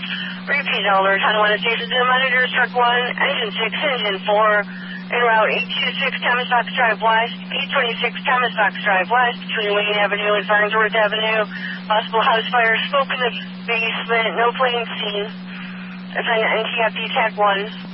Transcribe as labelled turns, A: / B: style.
A: Repeat alert, Honolulu Station to monitor truck 1, engine 6, engine 4, en route 826 Thomas Fox Drive West, 826 Thomas Fox Drive West, between Wayne Avenue and Farnsworth Avenue. Possible house fire, smoke in the basement, no plane seen. Assign NTFD TAC 1.